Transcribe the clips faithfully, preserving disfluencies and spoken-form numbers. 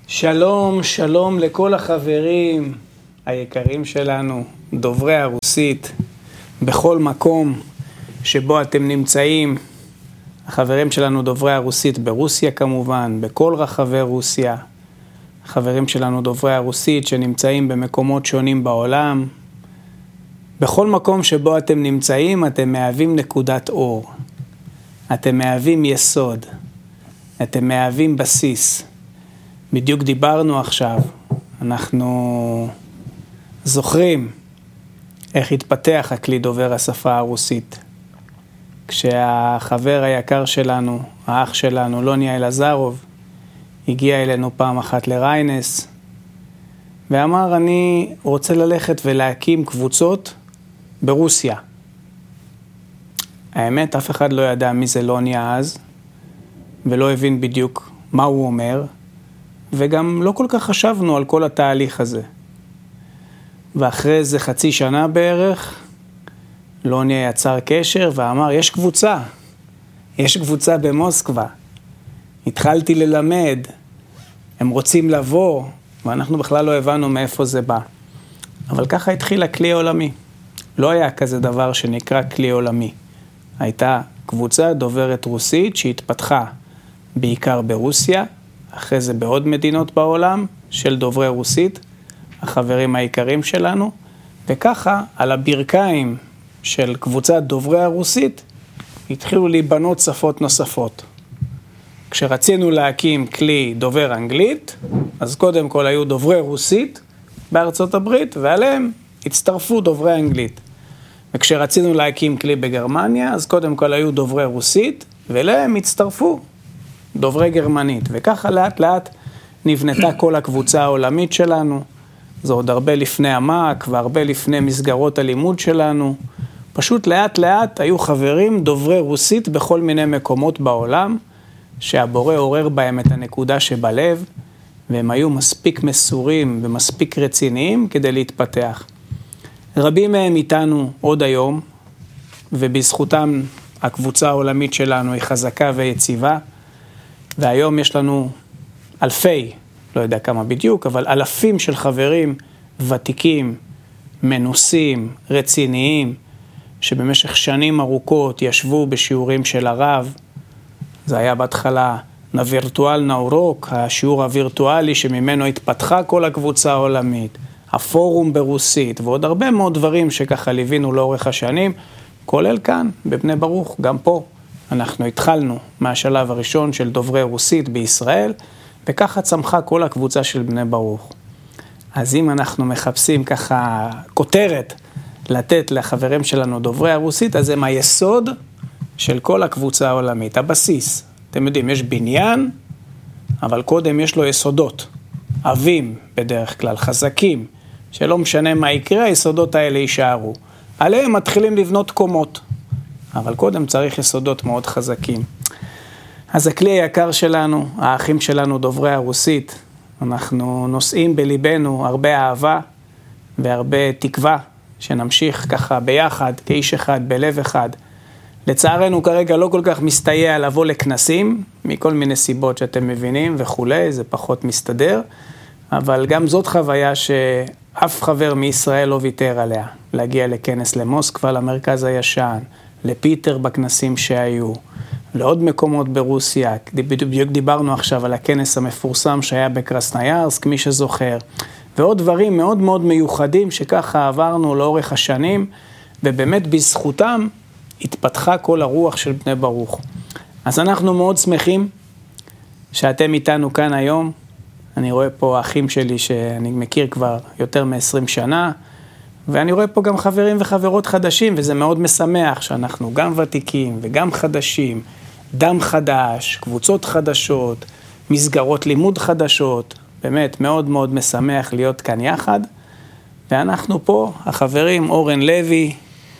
שלום, שלום לכל החברים היקרים שלנו, דוברי הרוסית, בכל מקום שבו אתם נמצאים. החברים שלנו דוברי הרוסית ברוסיה כמובן, בכל רחבי רוסיה. החברים שלנו דוברי הרוסית שנמצאים במקומות שונים בעולם. בכל מקום שבו אתם נמצאים, אתם מהווים נקודת אור. אתם מהווים יסוד. אתם מהווים בסיס. בדיוק דיברנו עכשיו, אנחנו זוכרים איך התפתח הכלי דובר השפה הרוסית. כשהחבר היקר שלנו, האח שלנו, לוני אלעזרוב, הגיע אלינו פעם אחת לריינס, ואמר, אני רוצה ללכת ולהקים קבוצות ברוסיה. האמת, אף אחד לא ידע מי זה לוני אז, ולא הבין בדיוק מה הוא אומר, וגם לא כל כך חשבנו על כל התהליך הזה. ואחרי איזה חצי שנה בערך, לוני יצר קשר ואמר, יש קבוצה, יש קבוצה במוסקבה. התחלתי ללמד, הם רוצים לבוא, ואנחנו בכלל לא הבנו מאיפה זה בא. אבל ככה התחיל הכלי עולמי. לא היה כזה דבר שנקרא כלי עולמי. הייתה קבוצה דוברת רוסית שהתפתחה בעיקר ברוסיה, אחרי זה בעוד מדינות בעולם של דוברי רוסית, החברים העיקרים שלנו, וככה על הברכיים של קבוצת דוברי הרוסית התחילו להיבנות שפות נוספות. כשרצינו להקים כלי דובר אנגלית, אז קודם כל היו דוברי רוסית בארצות הברית, ועליהם הצטרפו דוברי אנגלית. וכשרצינו להקים כלי בגרמניה, אז קודם כל היו דוברי רוסית, ואליהם הצטרפו דוברי גרמנית, וככה לאט לאט נבנתה כל הקבוצה העולמית שלנו. זה עוד הרבה לפני המאק והרבה לפני מסגרות הלימוד שלנו. פשוט לאט לאט היו חברים דוברי רוסית בכל מיני מקומות בעולם, שהבורא עורר בהם את הנקודה שבלב, והם היו מספיק מסורים ומספיק רציניים כדי להתפתח. רבים מהם איתנו עוד היום, ובזכותם הקבוצה העולמית שלנו היא חזקה ויציבה, והיום יש לנו אלפי, לא יודע כמה בדיוק, אבל אלפים של חברים ותיקים, מנוסים, רציניים, שבמשך שנים ארוכות ישבו בשיעורים של הרב. זה היה בהתחלה נווירטואל נאורוק, השיעור הווירטואלי שממנו התפתחה כל הקבוצה העולמית, הפורום ברוסית, ועוד הרבה מאוד דברים שככה ליווינו לאורך השנים, כולל כאן, בבני ברוך, גם פה. אנחנו התחלנו מהשלב הראשון של דוברי רוסית בישראל, וככה צמחה כל הקבוצה של בני ברוך. אז אם אנחנו מחפשים ככה כותרת לתת לחברים שלנו דוברי הרוסית, אז הם היסוד של כל הקבוצה העולמית, הבסיס. אתם יודעים, יש בניין, אבל קודם יש לו יסודות, עבים בדרך כלל, חזקים, שלא משנה מה יקרה, היסודות האלה יישארו. עליהם מתחילים לבנות קומות. אבל קודם צריך יסודות מאוד חזקים. אז הכלי היקר שלנו, האחים שלנו דוברי הרוסית, אנחנו נושאים בליבנו הרבה אהבה והרבה תקווה שנמשיך ככה ביחד, כאיש אחד, בלב אחד. לצערנו כרגע לא כל כך מסתייע לבוא לכנסים, מכל מיני סיבות שאתם מבינים וכולי, זה פחות מסתדר, אבל גם זאת חוויה שאף חבר מישראל לא ויתר עליה, להגיע לכנס למוסקבה, למרכז הישן, לפיטר בכנסים שהיו, לעוד מקומות ברוסיה. בדיוק דיברנו עכשיו על הכנס המפורסם שהיה בקרסניירסק, מי שזוכר, ועוד דברים מאוד מאוד מיוחדים שככה עברנו לאורך השנים, ובאמת בזכותם התפתחה כל הרוח של בני ברוך. אז אנחנו מאוד שמחים שאתם איתנו כאן היום. אני רואה פה אחים שלי שאני מכיר כבר יותר מ-עשרים שנה, ואני רואה פה גם חברים וחברות חדשים, וזה מאוד משמח שאנחנו גם ותיקים וגם חדשים, דם חדש, קבוצות חדשות, מסגרות לימוד חדשות, באמת מאוד מאוד משמח להיות כאן יחד. ואנחנו פה, החברים אורן לוי,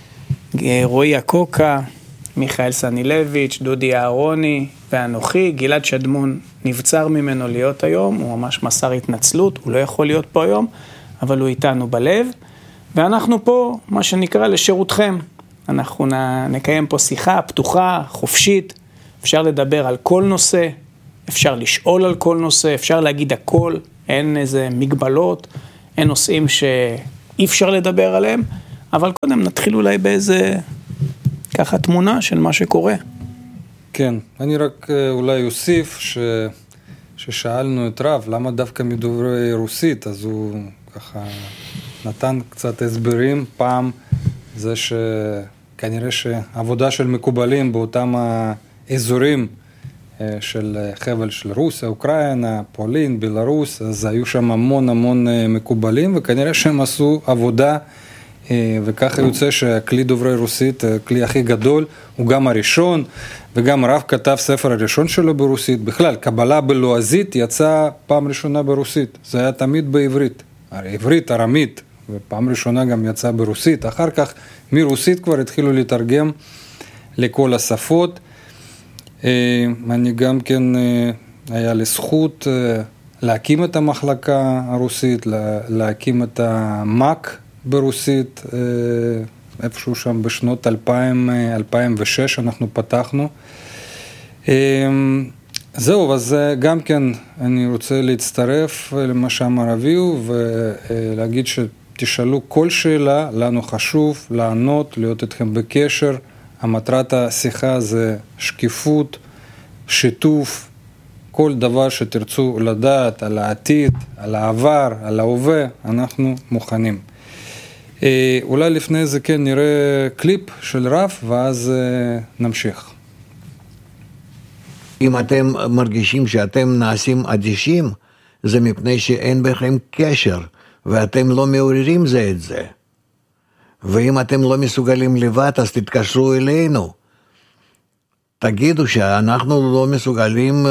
רועי הקוקה, מיכאל סנילביץ', דודי אהרוני ואנוכי. גלעד שדמון נבצר ממנו להיות היום, הוא ממש מסר התנצלות, הוא לא יכול להיות פה היום, אבל הוא איתנו בלב. ואנחנו פה, מה שנקרא, לשירותכם. אנחנו נקיים פה שיחה פתוחה, חופשית, אפשר לדבר על כל נושא, אפשר לשאול על כל נושא, אפשר להגיד הכל, אין איזה מגבלות, אין נושאים שאי אפשר לדבר עליהם, אבל קודם נתחיל אולי באיזה ככה תמונה של מה שקורה. כן, אני רק אולי אוסיף ש... ששאלנו את רב, למה דווקא מדוברי רוסית, אז הוא ככה נתן קצת הסברים. פעם זה שכנראה שעבודה של מקובלים באותם האזורים של חבל של רוסיה, אוקראינה, פולין, בלרוס, אז היו שם המון המון מקובלים, וכנראה שהם עשו עבודה, וככה יוצא שהכלי דוברי רוסית, הכלי הכי גדול, הוא גם הראשון, וגם הרב כתב ספר הראשון שלו ברוסית. בכלל, קבלה בלועזית יצאה פעם ראשונה ברוסית, זה היה תמיד בעברית, עברית, ארמית, ופעם ראשונה גם יצאה ברוסית, אחר כך מרוסית כבר התחילו לתרגם לכל השפות. אני גם כן, היה לי זכות להקים את המחלקה הרוסית, להקים את המק ברוסית, איפשהו שם בשנות אלפיים, אלפיים ושש אנחנו פתחנו. זהו, אז גם כן אני רוצה להצטרף למה שאמר אביהו, ולהגיד שתשאלו כל שאלה, לנו חשוב לענות, להיות איתכם בקשר. המטרת השיחה זה שקיפות, שיתוף, כל דבר שתרצו לדעת על העתיד, על העבר, על ההווה, אנחנו מוכנים. אולי לפני זה כן נראה קליפ של רב, ואז נמשיך. אם אתם מרגישים שאתם נעשים אדישים, זה מפני שאין בכם קשר, ואתם לא מעוררים זה את זה. ואם אתם לא מסוגלים לבד, אז תתקשרו אלינו. תגידו שאנחנו לא מסוגלים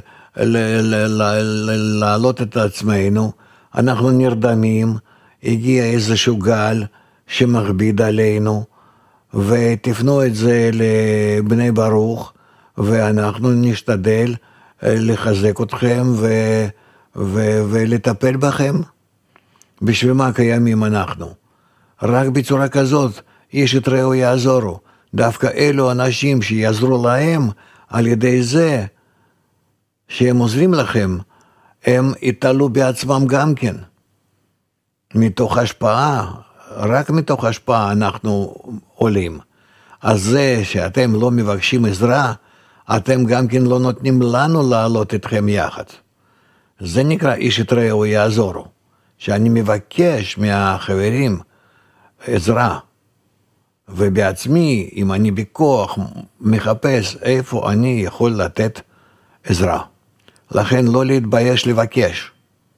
להעלות את עצמנו, אנחנו נרדמים, הגיע איזשהו גל שמכביד עלינו, ותפנו את זה לבני ברוך, ואנחנו נשתדל לחזק אתכם ו... ו... ולטפל בכם. בשביל מה קיימים אנחנו? רק בצורה כזאת, איש את רעהו יעזורו. דווקא אלו אנשים שיעזרו להם, על ידי זה שהם עוזרים לכם, הם יתעלו בעצמם גם כן. מתוך השפעה, רק מתוך השפעה אנחנו עולים. אז זה שאתם לא מבקשים עזרה, אתם גם כן לא נותנים לנו לעלות אתכם יחד. זה נקרא איש את רעהו יעזורו. שאני מבקש מהחברים עזרה, ובעצמי, אם אני בכוח מחפש איפה אני יכול לתת עזרה. לכן לא להתבייש לבקש.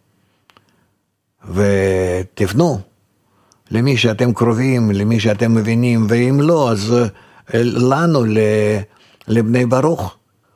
ותפנו למי שאתם קרובים, למי שאתם מבינים, ואם לא, אז לנו, לבני ברוך.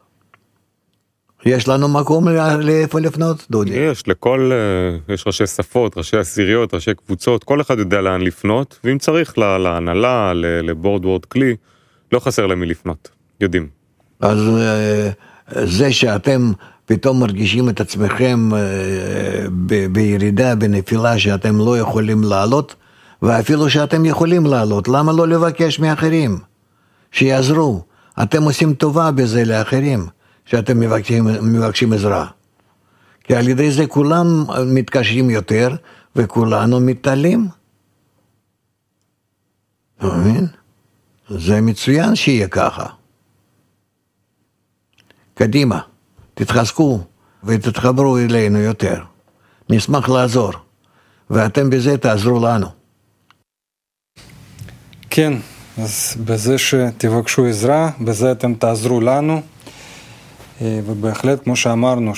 יש לנו מקום לאיפה לפנות, דודי? יש, לכל, יש ראשי שפות, ראשי עשיריות, ראשי קבוצות, כל אחד יודע לאן לפנות, ואם צריך להנהלה, לבורד וורד כלי, לא חסר למי לפנות, יודעים. אז זה שאתם פתאום מרגישים את עצמכם בירידה, בנפילה, שאתם לא יכולים לעלות, ואפילו שאתם יכולים לעלות, למה לא לבקש מאחרים? שיעזרו. אתם עושים טובה בזה לאחרים. שאתם מבקשים, מבקשים עזרה. כי על ידי זה כולם מתקשרים יותר, וכולנו מתעלים. מבין? זה מצוין שיהיה ככה. קדימה, תתחזקו ותתחברו אלינו יותר. נשמח לעזור, ואתם בזה תעזרו לנו. כן, אז בזה שתבקשו עזרה, בזה אתם תעזרו לנו. ובהחלט, כמו שאמרנו,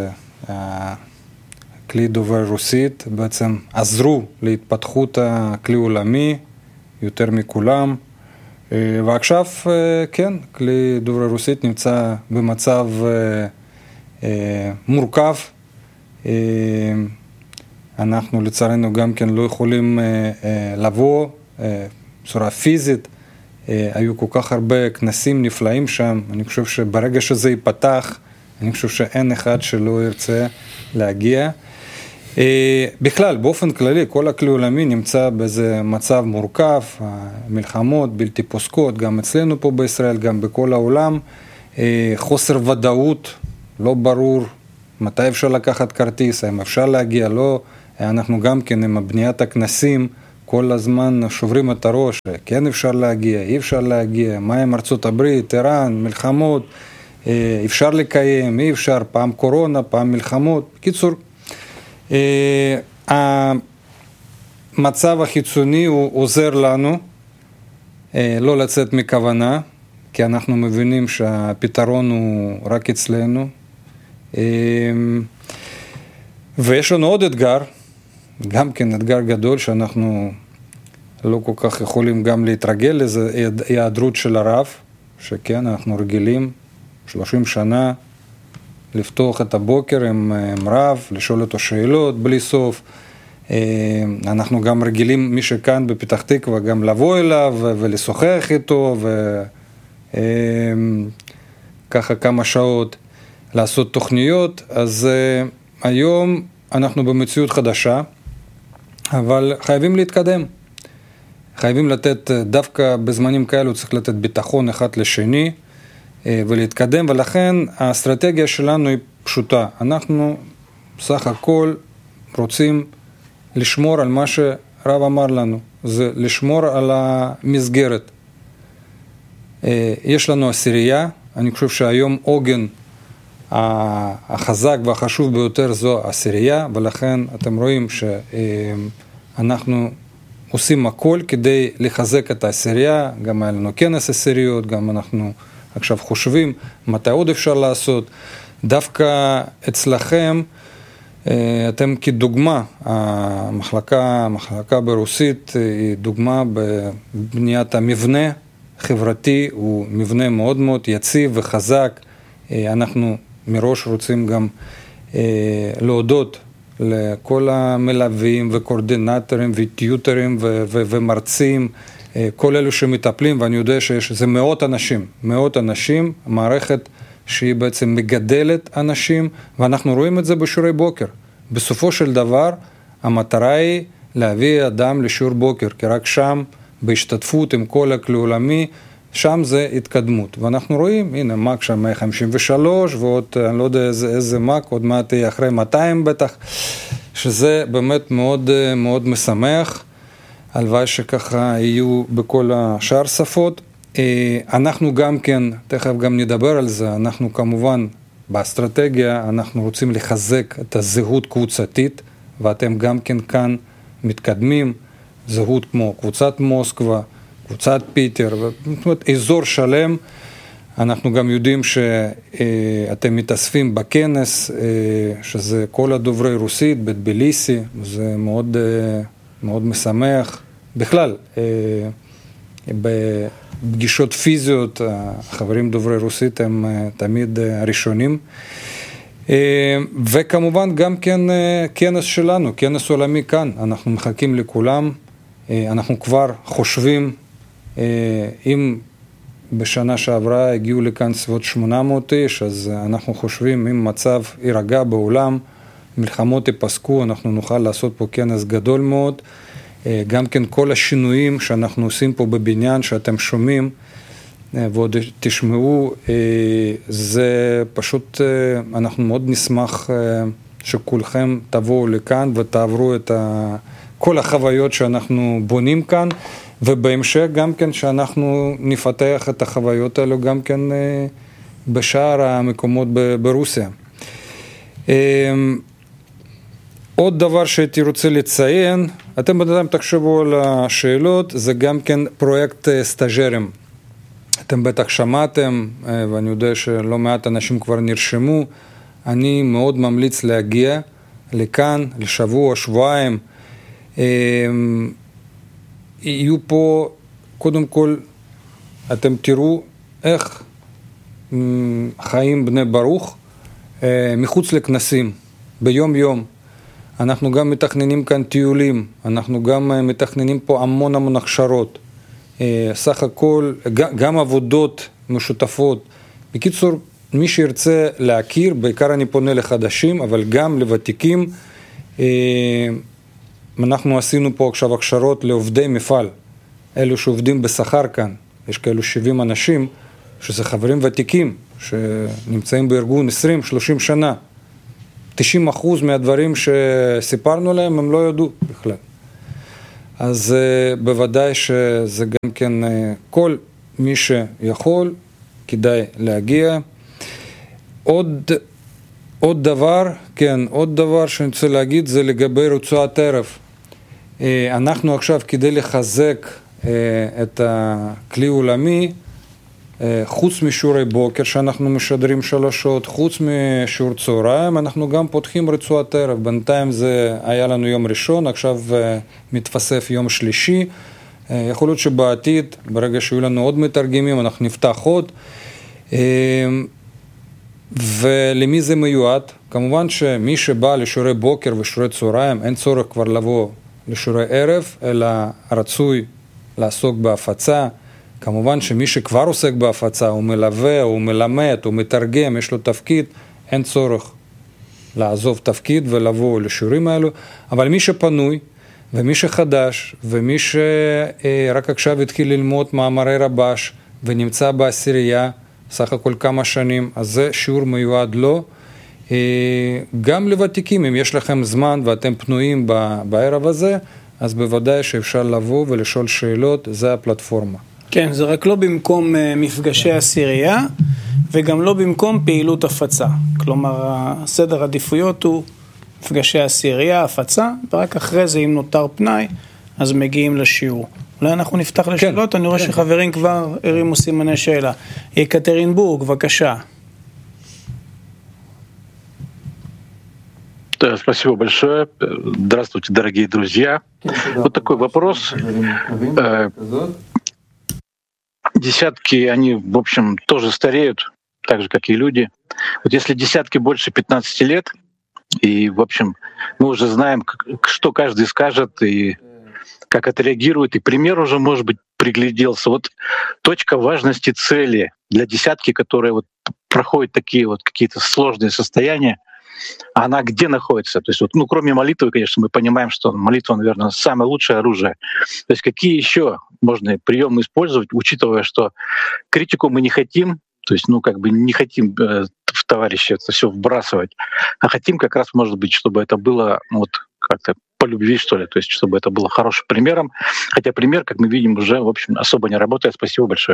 שהכלי דובר רוסית בעצם עזרו להתפתחות הכלי עולמי יותר מכולם, ועכשיו, כן, כלי דובר רוסית נמצא במצב מורכב. אנחנו לצערנו גם כן לא יכולים לבוא בצורה פיזית, היו כל כך הרבה כנסים נפלאים שם, אני חושב שברגע שזה ייפתח, אני חושב שאין אחד שלא ירצה להגיע. בכלל, באופן כללי, כל הכלי עולמי נמצא באיזה מצב מורכב, מלחמות בלתי פוסקות, גם אצלנו פה בישראל, גם בכל העולם, חוסר ודאות לא ברור מתי אפשר לקחת כרטיס, האם אפשר להגיע, לא, אנחנו גם כן עם בניית הכנסים, כל הזמן שוברים את הראש, כן אפשר להגיע, אי אפשר להגיע, מה עם ארצות הברית, איראן, מלחמות, אפשר לקיים, אי אפשר, פעם קורונה, פעם מלחמות. בקיצור, המצב החיצוני הוא עוזר לנו לא לצאת מכוונה, כי אנחנו מבינים שהפתרון הוא רק אצלנו. ויש לנו עוד אתגר, גם כן אתגר גדול שאנחנו לא כל כך יכולים גם להתרגל לזה, היעדרות של הרב, שכן, אנחנו רגילים שלושים שנה לפתוח את הבוקר עם, עם רב, לשאול אותו שאלות בלי סוף. אנחנו גם רגילים, מי שכאן בפתח תקווה, גם לבוא אליו ולשוחח איתו, וככה כמה שעות לעשות תוכניות. אז היום אנחנו במציאות חדשה, אבל חייבים להתקדם. חייבים לתת, דווקא בזמנים כאלו צריך לתת ביטחון אחד לשני ולהתקדם, ולכן האסטרטגיה שלנו היא פשוטה. אנחנו סך הכל רוצים לשמור על מה שרב אמר לנו, זה לשמור על המסגרת. יש לנו עשירייה, אני חושב שהיום עוגן החזק והחשוב ביותר זו עשירייה, ולכן אתם רואים שאנחנו עושים הכל כדי לחזק את העשירייה, גם היה לנו כנס עשיריות, גם אנחנו עכשיו חושבים מתי עוד אפשר לעשות. דווקא אצלכם, אתם כדוגמה, המחלקה, המחלקה ברוסית היא דוגמה בבניית המבנה חברתי, הוא מבנה מאוד מאוד יציב וחזק. אנחנו מראש רוצים גם להודות לכל המלווים וקורדינטורים וטיוטרים ו- ו- ומרצים, כל אלו שמטפלים, ואני יודע שזה מאות אנשים, מאות אנשים, מערכת שהיא בעצם מגדלת אנשים, ואנחנו רואים את זה בשיעורי בוקר. בסופו של דבר, המטרה היא להביא אדם לשיעור בוקר, כי רק שם, בהשתתפות עם כל הכלי עולמי, שם זה התקדמות. ואנחנו רואים, הנה, מק שם מאה חמישים ושלוש, ועוד, אני לא יודע איזה, איזה מק, עוד מעט יהיה אחרי מאתיים בטח, שזה באמת מאוד, מאוד משמח. הלוואי שככה יהיו בכל השאר שפות. אנחנו גם כן, תכף גם נדבר על זה, אנחנו כמובן באסטרטגיה, אנחנו רוצים לחזק את הזהות קבוצתית, ואתם גם כן כאן מתקדמים, זהות כמו קבוצת מוסקבה, קבוצת פיטר, זאת אומרת, אזור שלם. אנחנו גם יודעים שאתם מתאספים בכנס, שזה כל הדוברי רוסית, בטביליסי, זה מאוד, מאוד משמח. בכלל, בפגישות פיזיות, החברים דוברי רוסית הם תמיד הראשונים. וכמובן גם כן כנס שלנו, כנס עולמי כאן, אנחנו מחכים לכולם, אנחנו כבר חושבים, אם בשנה שעברה הגיעו לכאן סביבות שמונה מאות איש, אז אנחנו חושבים אם מצב יירגע בעולם, מלחמות ייפסקו, אנחנו נוכל לעשות פה כנס גדול מאוד. גם כן כל השינויים שאנחנו עושים פה בבניין, שאתם שומעים ועוד תשמעו, זה פשוט, אנחנו מאוד נשמח שכולכם תבואו לכאן ותעברו את כל החוויות שאנחנו בונים כאן, ובהמשך גם כן שאנחנו נפתח את החוויות האלו גם כן בשאר המקומות ברוסיה. עוד דבר שהייתי רוצה לציין, אתם בינתיים תחשבו על השאלות, זה גם כן פרויקט סטאז'רים. אתם בטח שמעתם, ואני יודע שלא מעט אנשים כבר נרשמו, אני מאוד ממליץ להגיע לכאן, לשבוע, שבועיים. יהיו פה, קודם כל, אתם תראו איך חיים בני ברוך מחוץ לכנסים, ביום יום. אנחנו גם מתכננים כאן טיולים, אנחנו גם מתכננים פה המון המון הכשרות. סך הכל, גם עבודות משותפות. בקיצור, מי שירצה להכיר, בעיקר אני פונה לחדשים, אבל גם לוותיקים, אנחנו עשינו פה עכשיו הכשרות לעובדי מפעל, אלו שעובדים בשכר כאן, יש כאלו שבעים אנשים, שזה חברים ותיקים, שנמצאים בארגון עשרים שלושים שנה. תשעים אחוז מהדברים שסיפרנו להם הם לא ידעו בכלל. אז בוודאי שזה גם כן כל מי שיכול, כדאי להגיע. עוד, עוד דבר, כן, עוד דבר שאני רוצה להגיד זה לגבי רצועת ערב. אנחנו עכשיו כדי לחזק את הכלי עולמי, חוץ משיעורי בוקר שאנחנו משדרים שלוש שעות, חוץ משיעור צהריים, אנחנו גם פותחים רצועת ערב. בינתיים זה היה לנו יום ראשון, עכשיו מתווסף יום שלישי. יכול להיות שבעתיד, ברגע שיהיו לנו עוד מתרגמים, אנחנו נפתח עוד. ולמי זה מיועד? כמובן שמי שבא לשיעורי בוקר ושיעורי צהריים, אין צורך כבר לבוא לשיעורי ערב, אלא רצוי לעסוק בהפצה. כמובן שמי שכבר עוסק בהפצה, הוא מלווה, הוא מלמד, הוא מתרגם, יש לו תפקיד, אין צורך לעזוב תפקיד ולבוא לשיעורים האלו. אבל מי שפנוי, ומי שחדש, ומי שרק עכשיו התחיל ללמוד מאמרי רבש, ונמצא בעשירייה, סך הכל כמה שנים, אז זה שיעור מיועד לו. גם לוותיקים, אם יש לכם זמן ואתם פנויים בערב הזה, אז בוודאי שאפשר לבוא ולשאול שאלות, זה הפלטפורמה. כן, זה רק לא במקום מפגשי עשירייה, וגם לא במקום פעילות הפצה. כלומר, הסדר עדיפויות הוא מפגשי עשירייה, הפצה, ורק אחרי זה, אם נותר פנאי, אז מגיעים לשיעור. אולי אנחנו נפתח לשאלות, כן, אני רואה כן. שחברים כבר הרימו סימני שאלה. יקטרינבורג, בבקשה. Спасибо большое. Здравствуйте, дорогие друзья. Вот такой вопрос. Десятки, они, в общем, тоже стареют, так же, как и люди. Вот если десятки больше пятнадцати лет, и, в общем, мы уже знаем, что каждый скажет, и как отреагирует, и пример уже, может быть, пригляделся. Вот точка важности цели для десятки, которая вот проходит такие вот какие-то сложные состояния, она где находится? То есть, вот, ну, кроме молитвы, конечно, мы понимаем, что молитва, наверное, самое лучшее оружие. То есть, какие еще можно приемы использовать, учитывая, что критику мы не хотим, то есть, ну, как бы не хотим э, в товарища это все вбрасывать, а хотим как раз, может быть, чтобы это было, ну, вот, как-то по любви, что ли, то есть, чтобы это было хорошим примером. Хотя пример, как мы видим, уже, в общем, особо не работает. Спасибо большое.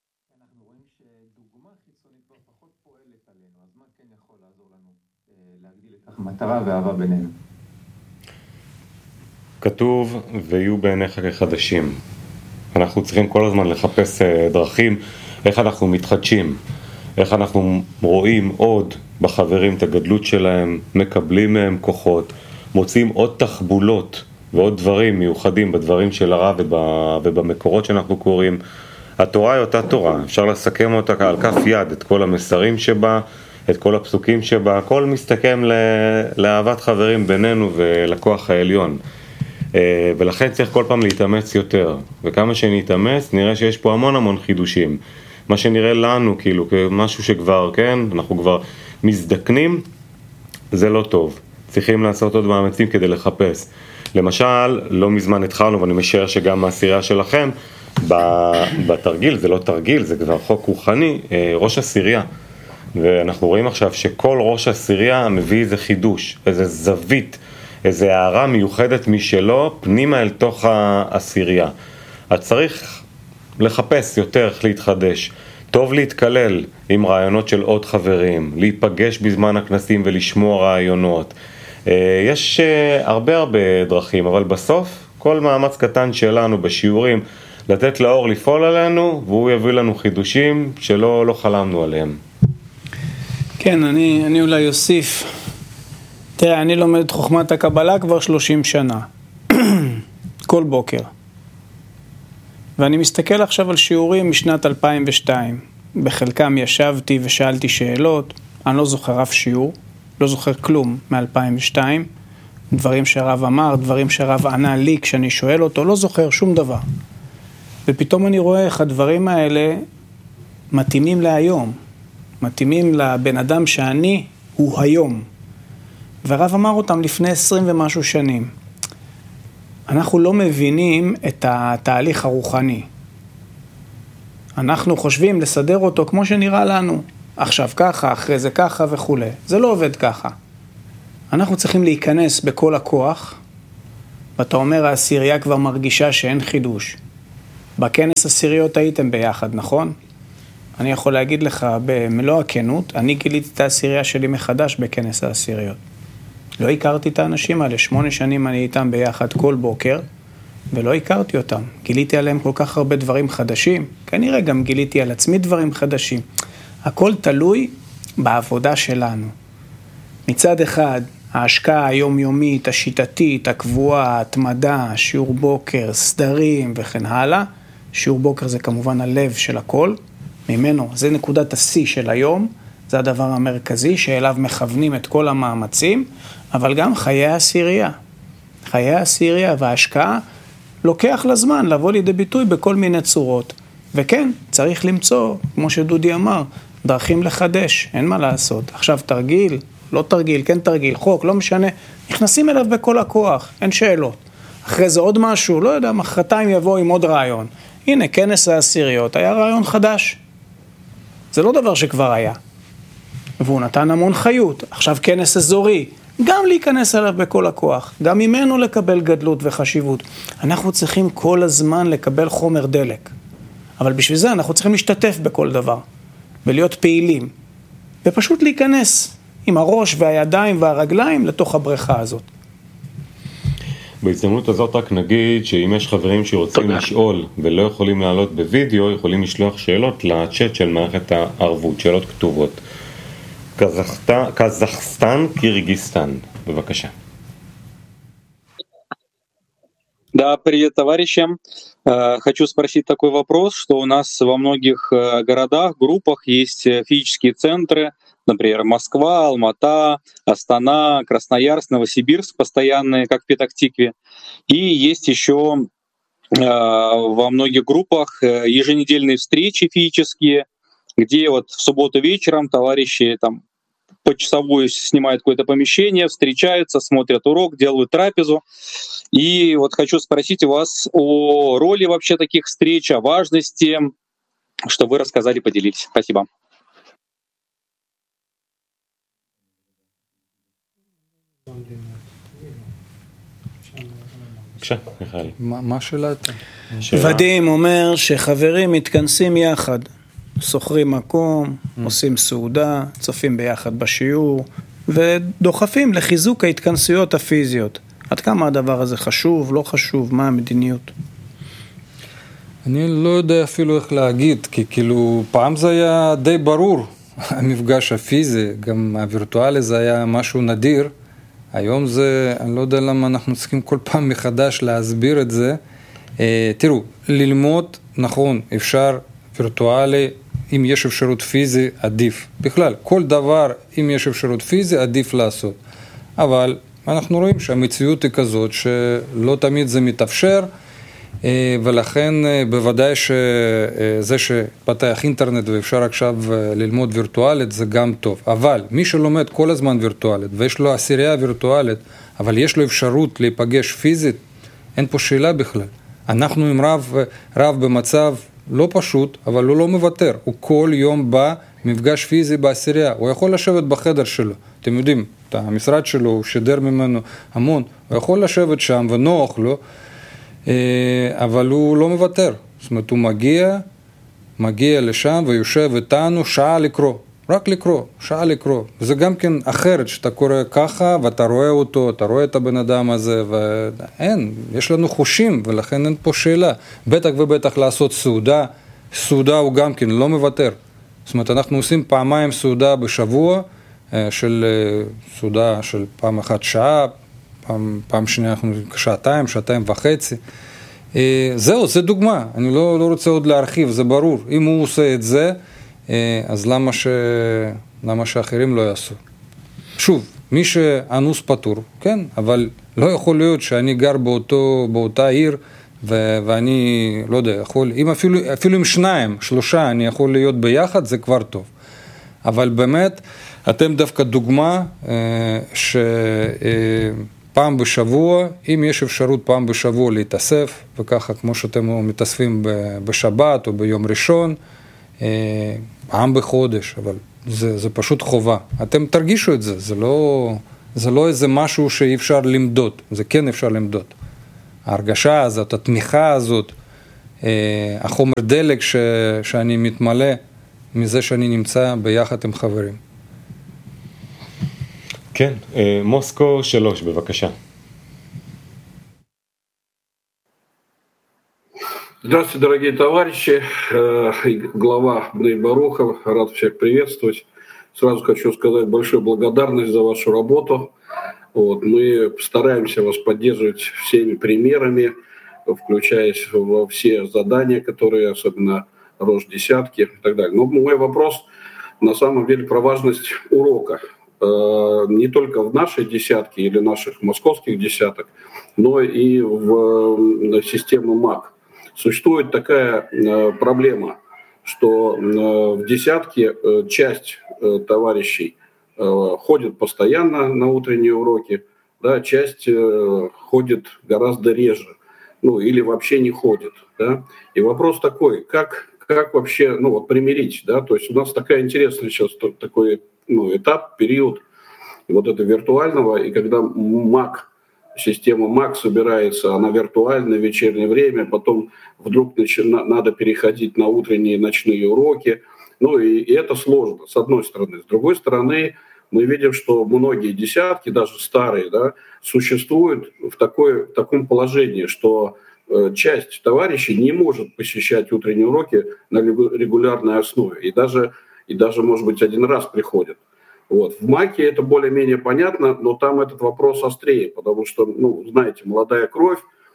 כתוב, ויהיו בעיניך כחדשים. אנחנו צריכים כל הזמן לחפש דרכים, איך אנחנו מתחדשים, איך אנחנו רואים עוד בחברים את הגדלות שלהם, מקבלים מהם כוחות, מוצאים עוד תחבולות ועוד דברים מיוחדים בדברים של הרב ובמקורות שאנחנו קוראים. התורה היא אותה תורה, אפשר לסכם אותה על כף יד, את כל המסרים שבה, את כל הפסוקים שבה, הכל מסתכם לאהבת חברים בינינו ולכוח העליון. ולכן צריך כל פעם להתאמץ יותר, וכמה שנתאמץ נראה שיש פה המון המון חידושים. מה שנראה לנו כאילו כמשהו שכבר, כן, אנחנו כבר מזדקנים, זה לא טוב. צריכים לעשות עוד מאמצים כדי לחפש. למשל, לא מזמן התחלנו, ואני משער שגם מהעשירייה שלכם, בתרגיל, זה לא תרגיל, זה כבר חוק רוחני, ראש עשירייה. ואנחנו רואים עכשיו שכל ראש עשירייה מביא איזה חידוש, איזה זווית, איזה הערה מיוחדת משלו, פנימה אל תוך העשירייה. אז צריך לחפש יותר איך להתחדש. טוב להתקלל עם רעיונות של עוד חברים, להיפגש בזמן הכנסים ולשמוע רעיונות. יש הרבה הרבה דרכים, אבל בסוף כל מאמץ קטן שלנו בשיעורים, לתת לאור לפעול עלינו, והוא יביא לנו חידושים שלא לא חלמנו עליהם. כן, אני, אני אולי אוסיף. תראה, אני לומד את חוכמת הקבלה כבר שלושים שנה. כל בוקר. ואני מסתכל עכשיו על שיעורים משנת אלפיים ושתיים. בחלקם ישבתי ושאלתי שאלות. אני לא זוכר אף שיעור. לא זוכר כלום מ-אלפיים ושתיים. דברים שהרב אמר, דברים שהרב ענה לי כשאני שואל אותו. לא זוכר שום דבר. ופתאום אני רואה איך הדברים האלה מתאימים להיום. מתאימים לבן אדם שאני הוא היום. והרב אמר אותם לפני עשרים ומשהו שנים. אנחנו לא מבינים את התהליך הרוחני. אנחנו חושבים לסדר אותו כמו שנראה לנו. עכשיו ככה, אחרי זה ככה וכו'. זה לא עובד ככה. אנחנו צריכים להיכנס בכל הכוח, ואתה אומר, העשירייה כבר מרגישה שאין חידוש. בכנס עשיריות הייתם ביחד, נכון? אני יכול להגיד לך במלוא הכנות, אני גיליתי את העשירייה שלי מחדש בכנס העשיריות. לא הכרתי את האנשים האלה, שמונה שנים אני איתם ביחד כל בוקר, ולא הכרתי אותם. גיליתי עליהם כל כך הרבה דברים חדשים, כנראה גם גיליתי על עצמי דברים חדשים. הכל תלוי בעבודה שלנו. מצד אחד, ההשקעה היומיומית, השיטתית, הקבועה, ההתמדה, שיעור בוקר, סדרים וכן הלאה. שיעור בוקר זה כמובן הלב של הכל. ממנו, זה נקודת השיא של היום, זה הדבר המרכזי שאליו מכוונים את כל המאמצים, אבל גם חיי העשירייה. חיי העשירייה וההשקעה לוקח לזמן לבוא לידי ביטוי בכל מיני צורות. וכן, צריך למצוא, כמו שדודי אמר, דרכים לחדש, אין מה לעשות. עכשיו תרגיל, לא תרגיל, כן תרגיל, חוק, לא משנה, נכנסים אליו בכל הכוח, אין שאלות. אחרי זה עוד משהו, לא יודע, מחרתיים יבוא עם עוד רעיון. הנה, כנס העשיריות, היה רעיון חדש. זה לא דבר שכבר היה. והוא נתן המון חיות. עכשיו כנס אזורי, גם להיכנס אליו בכל הכוח, גם ממנו לקבל גדלות וחשיבות. אנחנו צריכים כל הזמן לקבל חומר דלק. אבל בשביל זה אנחנו צריכים להשתתף בכל דבר, ולהיות פעילים, ופשוט להיכנס עם הראש והידיים והרגליים לתוך הבריכה הזאת. בהזדמנות הזאת רק נגיד שאם יש חברים שרוצים לשאול ולא יכולים לעלות בווידאו, יכולים לשלוח שאלות לצ'אט של מערכת הערבות, שאלות כתובות. קזחסטן, קירגיסטן, בבקשה. Да, привет, товарищи. Хочу спросить такой вопрос, что у нас во многих городах, группах есть физические центры, например, Москва, Алмата, Астана, Красноярск, Новосибирск, постоянные, как в Петахтикве. И есть еще во многих группах еженедельные встречи физические, где вот в субботу вечером товарищи там почасовую снимают какое-то помещение, встречаются, смотрят урок, делают трапезу. И вот хочу спросить у вас о роли вообще таких встреч, о важности, чтобы вы рассказали, поделились. Спасибо. מה השאלה אתה? ודים אומר שחברים מתכנסים יחד, סוחרים מקום, עושים סעודה, צופים ביחד בשיעור, ודוחפים לחיזוק ההתכנסויות הפיזיות. עד כמה הדבר הזה חשוב, לא חשוב, מה המדיניות? אני לא יודע אפילו איך להגיד, כי כאילו פעם זה היה די ברור, המפגש הפיזי, גם הווירטואלי זה היה משהו נדיר, היום זה, אני לא יודע למה אנחנו צריכים כל פעם מחדש להסביר את זה. תראו, ללמוד, נכון, אפשר וירטואלי, אם יש אפשרות פיזי, עדיף. בכלל, כל דבר, אם יש אפשרות פיזי, עדיף לעשות. אבל אנחנו רואים שהמציאות היא כזאת, שלא תמיד זה מתאפשר, ולכן בוודאי שזה שפתח אינטרנט ואפשר עכשיו ללמוד וירטואלית זה גם טוב. אבל מי שלומד כל הזמן וירטואלית ויש לו עשירייה וירטואלית, אבל יש לו אפשרות להיפגש פיזית, אין פה שאלה בכלל. אנחנו עם רב, רב במצב לא פשוט, אבל הוא לא מוותר. הוא כל יום בא מפגש פיזי בעשירייה. הוא יכול לשבת בחדר שלו. אתם יודעים, המשרד שלו, הוא שדר ממנו המון. הוא יכול לשבת שם ונוח לו, אבל הוא לא מוותר. זאת אומרת, הוא מגיע, מגיע לשם ויושב איתנו שעה לקרוא. רק לקרוא, שעה לקרוא. וזה גם כן אחרת, שאתה קורא ככה ואתה רואה אותו, אתה רואה את הבן אדם הזה, ואין, יש לנו חושים, ולכן אין פה שאלה. בטח ובטח לעשות סעודה, סעודה הוא גם כן לא מוותר. זאת אומרת, אנחנו עושים פעמיים סעודה בשבוע, של סעודה של פעם אחת שעה, פעם, פעם שנייה אנחנו שעתיים, שעתיים וחצי. זהו, זה דוגמה, אני לא, לא רוצה עוד להרחיב, זה ברור. אם הוא עושה את זה, אז למה, ש... למה שאחרים לא יעשו? שוב, מי שאנוס פטור, כן, אבל לא יכול להיות שאני גר באותו, באותה עיר, ו... ואני, לא יודע, יכול, אם אפילו, אפילו עם שניים, שלושה, אני יכול להיות ביחד, זה כבר טוב. אבל באמת, אתם דווקא דוגמה שפעם בשבוע, אם יש אפשרות פעם בשבוע להתאסף, וככה כמו שאתם מתאספים בשבת או ביום ראשון, פעם בחודש, אבל זה, זה פשוט חובה. אתם תרגישו את זה, זה לא, זה לא איזה משהו שאי אפשר למדוד, זה כן אפשר למדוד. ההרגשה הזאת, התמיכה הזאת, החומר דלק ש, שאני מתמלא מזה שאני נמצא ביחד עם חברים. כן, מוסקו שלוש, בבקשה. Здравствуйте, дорогие товарищи. Глава Бней Баруха, рад всех приветствовать. Сразу хочу сказать большую благодарность за вашу работу. Вот, мы стараемся вас поддерживать всеми примерами, включаясь во все задания, которые, особенно рожь десятки и так далее. Но мой вопрос на самом деле про важность урока. Не только в нашей десятке или наших московских десяток, но и в систему МАК. Существует такая проблема, что в десятке часть товарищей ходит постоянно на утренние уроки, да, часть ходит гораздо реже, ну или вообще не ходит. Да. И вопрос такой, как, как вообще ну, вот, примирить, да, то есть у нас такая интересная сейчас такой ну, этап, период вот этого виртуального, и когда МАК, система МАК собирается, она виртуальна в вечернее время, потом вдруг начина, надо переходить на утренние и ночные уроки. Ну и, и это сложно, с одной стороны. С другой стороны, мы видим, что многие десятки, даже старые, да, существуют в, такой, в таком положении, что э, часть товарищей не может посещать утренние уроки на регулярной основе. И даже, и даже может быть, один раз приходят. Вот. В МАКе это более-менее понятно, но там этот вопрос острее, потому что, ну, знаете, молодая кровь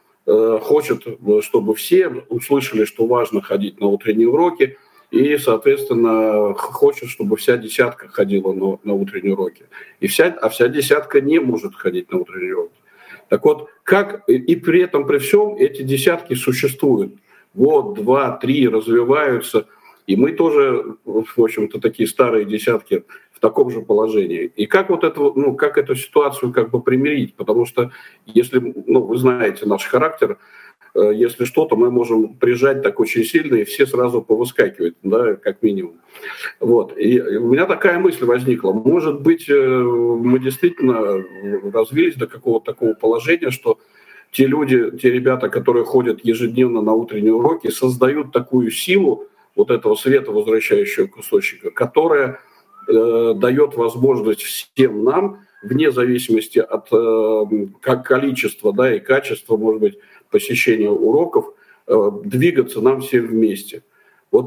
э, хочет, чтобы все услышали, что важно ходить на утренние уроки, и, соответственно, хочет, чтобы вся десятка ходила на, на утренние уроки. И вся, а вся десятка не может ходить на утренние уроки. Так вот, как и при этом, при всем, эти десятки существуют. Год, два, три развиваются, и мы тоже, в общем-то, такие старые десятки в таком же положении. И как вот это, ну, как эту ситуацию как бы примирить? Потому что если, ну, вы знаете наш характер, э, если что-то мы можем прижать так очень сильно, и все сразу повыскакивают, да, как минимум. Вот. И у меня такая мысль возникла. Может быть, э, мы действительно развились до какого-то такого положения, что те люди, те ребята, которые ходят ежедневно на утренние уроки, создают такую силу вот этого света, возвращающего кусочка, которая э, дает возможность всем нам, вне зависимости от э, как количества, да, и качества, может быть, посещения уроков, э, двигаться нам всем вместе. Вот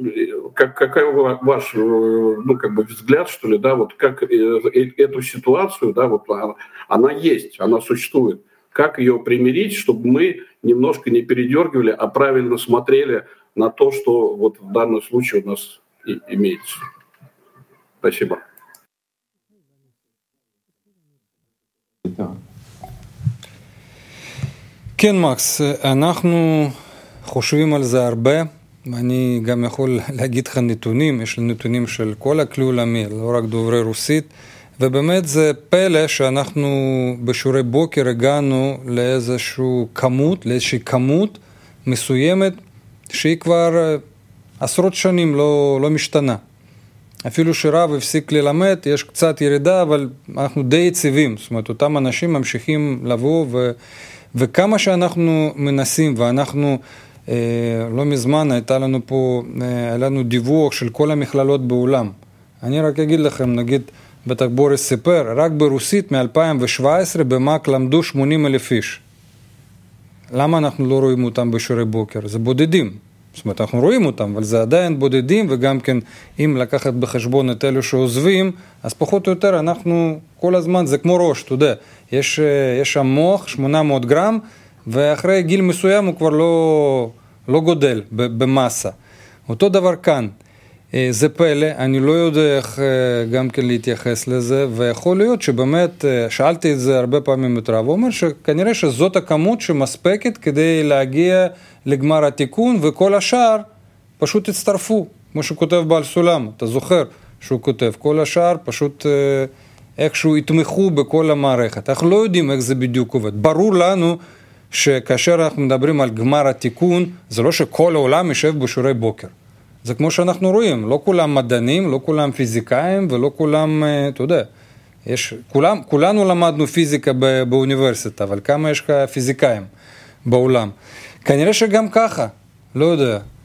как, какой ваш ну, как бы взгляд, что ли, да, вот как э, э, эту ситуацию, да, вот она, она есть, она существует. Как ее примирить, чтобы мы немножко не передергивали, а правильно смотрели на то, что вот в данном случае у нас и имеется. Спасибо. כן, מקס, אנחנו חושבים על זה הרבה, אני גם יכול להגיד לך נתונים, יש לי נתונים של כל הכלי עולמי, לא רק דוברי רוסית, ובאמת זה פלא שאנחנו בשיעורי בוקר הגענו לאיזשהו כמות, לאיזושהי כמות מסוימת, שהיא כבר עשרות שנים לא, לא משתנה. אפילו שרב הפסיק ללמד, יש קצת ירידה, אבל אנחנו די יציבים. זאת אומרת, אותם אנשים ממשיכים לבוא, ו, וכמה שאנחנו מנסים, ואנחנו, אה, לא מזמן הייתה לנו פה, היה לנו דיווח של כל המכללות בעולם. אני רק אגיד לכם, נגיד, בטח בוריס סיפר, רק ברוסית מ-אלפיים שבע עשרה במאק למדו שמונים אלף איש. למה אנחנו לא רואים אותם בשיעורי בוקר? זה בודדים. זאת אומרת, אנחנו רואים אותם, אבל זה עדיין בודדים, וגם כן, אם לקחת בחשבון את אלו שעוזבים, אז פחות או יותר אנחנו כל הזמן, זה כמו ראש, אתה יודע, יש, יש שם מוח, שמונה מאות גרם, ואחרי גיל מסוים הוא כבר לא, לא גודל במסה. אותו דבר כאן. זה פלא, אני לא יודע איך גם כן להתייחס לזה, ויכול להיות שבאמת, שאלתי את זה הרבה פעמים את רב, הוא אומר שכנראה שזאת הכמות שמספקת כדי להגיע לגמר התיקון, וכל השאר פשוט הצטרפו, כמו שהוא כותב בעל סולם, אתה זוכר שהוא כותב, כל השאר פשוט איכשהו יתמכו בכל המערכת. אנחנו לא יודעים איך זה בדיוק עובד. ברור לנו שכאשר אנחנו מדברים על גמר התיקון, זה לא שכל העולם יישב בשיעורי בוקר. זה כמו שאנחנו רואים, לא כולם מדענים, לא כולם פיזיקאים ולא כולם, אתה יודע, יש, כולם, כולנו למדנו פיזיקה באוניברסיטה, אבל כמה יש פיזיקאים בעולם? כנראה שגם ככה, לא יודע.